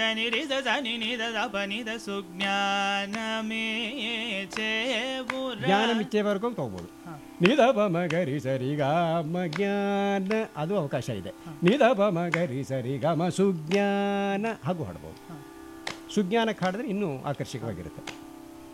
ನಿರಿದ ನಿ ನಿದ ಪ ನಿದ ಸುಜ್ಞಾನಮೇ ಜ್ಞಾನಮಿಚ್ಚೆವರೆಗೂ ತಗೋಬೋದು. ನಿದ ಪ ಮಗರಿ ಸರಿ ಗ ಮ ಜ್ಞಾನ ಅದು ಅವಕಾಶ ಇದೆ. ನಿದ ಪ ಮಗರಿ ಸರಿ ಗ ಮ ಸುಜ್ಞಾನ ಹಾಗೂ ಹಾಡ್ಬೋದು. ಸುಜ್ಞಾನಕ್ಕೆ ಹಾಡಿದ್ರೆ ಇನ್ನೂ ಆಕರ್ಷಕವಾಗಿರುತ್ತೆ.